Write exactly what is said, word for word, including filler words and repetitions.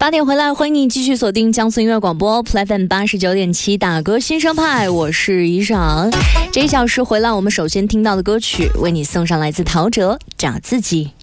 八点回来，欢迎你继续锁定江苏音乐广播 Play F M 八十九点七打歌新生派，我是怡裳。这一小时回来，我们首先听到的歌曲为你送上来自陶喆《找自己》。